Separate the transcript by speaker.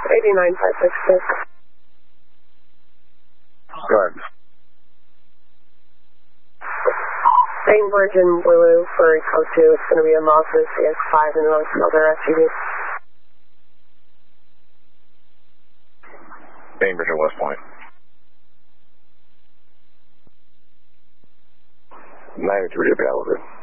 Speaker 1: 89566.
Speaker 2: Go ahead.
Speaker 1: Bainbridge and Blue for Eco 2. It's going to be a Mazda CX-5 and another SUV.
Speaker 2: Bainbridge and West Point. 93 to be elevated.